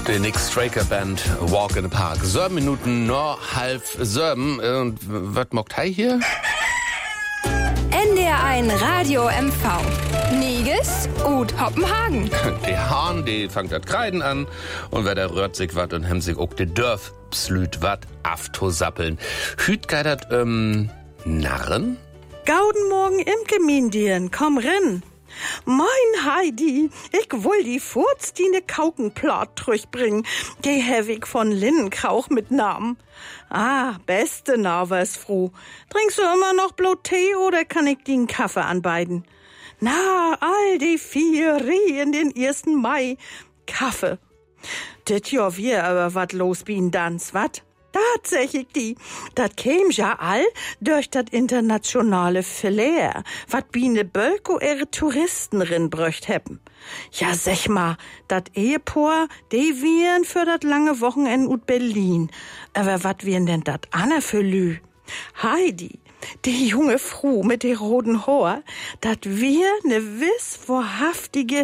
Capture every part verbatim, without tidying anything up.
Die Nick Straker Band Walk in the Park. Sieben Minuten nur halb sieben. Und was mockt hei hier? N D R eins Radio M V. Niges und Hoppenhagen. Die Hahn, die fangt das Kreiden an. Und wer der rührt sich wat und hem sich auch die Dörf pslüt wat aftosappeln. Hüt geidert, ähm, Narren? Gauden morgen im Gemindien, komm rin. Mein Heidi, ich will die Furz, die ne Kaukenplat durchbringen. Die Hevig von Linnenkrauch mit Namen. Ah, beste Narvers froh. Trinkst du immer noch blut Tee oder kann ich den Kaffee anbeiden? Na, all die vier in den ersten Mai. Kaffee. Dit Jahr wir aber wat los bin dans, wat? Tatsächlich die. Dat käm ja all durch dat internationale Flair, wat Biene Bölko ihre Touristen rinbröcht heppen. Ja, sech mal, dat Ehepaar, die wiren für dat lange Wochenende ut Berlin. Aber wat wiren denn dat Anne für Lü? Heidi, die junge Frau mit de roten Haar, dat wir ne wiss wahrhaftige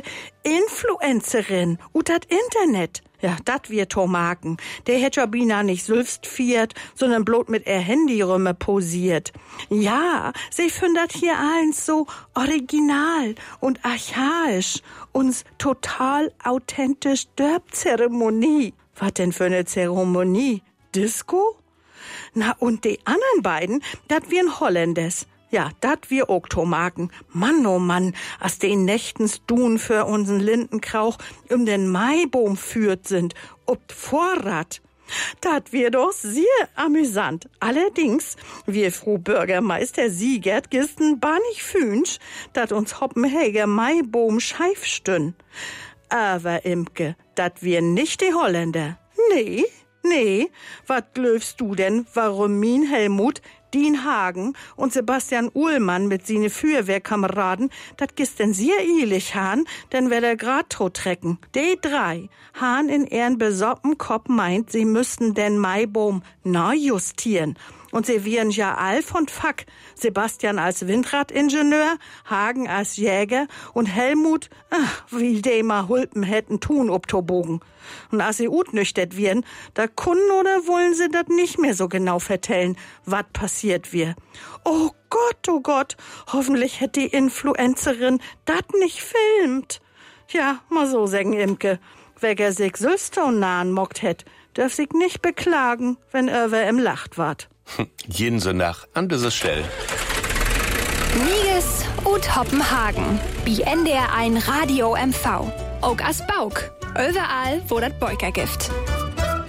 Influencerin ut dat Internet. Ja, dat wir Tomaken. Der hätt ja bina nicht sülfst viert, sondern bloß mit er Handyrümme posiert. Ja, sie findet hier eins so original und archaisch. Uns total authentisch Dörp-Zeremonie. Was denn für ne Zeremonie? Disco? Na, und die anderen beiden, dat wir'n Holländers. Ja, dat wir ook Tomaken. Mann, oh Mann, as den Nächtens dun für unseren Lindenkrauch um den Maibaum führt sind, ob Vorrat. Dat wir doch sehr amüsant. Allerdings, wir Frau Bürgermeister Siegert gisten bar nicht fünsch, dat uns Hoppenhäger Maibaum scheif stün. Aber Imke, dat wir nicht die Holländer. Nee, nee, wat glöfst du denn, warum min Helmut Dien Hagen und Sebastian Uhlmann mit sine Feuerwehrkameraden, dat gist denn sehr eilig han, denn wer der grad tot trecken. Die drei han in ihren besoppen Kopf meint, sie müssten den Maibaum neu justieren. Und sie wären ja all von Fack. Sebastian als Windradingenieur, Hagen als Jäger und Helmut, ach, wie die mal Hulpen hätten tun ob Tobogen. Und als sie utnüchtert wären, da können oder wollen sie dat nicht mehr so genau vertellen, wat passiert wir. Oh Gott, oh Gott, hoffentlich hätt die Influencerin dat nicht filmt. Ja, mal so sagen, Imke, wer sich Sülstone nahen mockt hätt, darf sich nicht beklagen, wenn er im Lacht wart. Jeden so nach an dieser Stelle. Niges und Hoppenhagen. Bi N D R eins Radio M V. Ook as Bauk. Überall, wo dat Beuker gibt.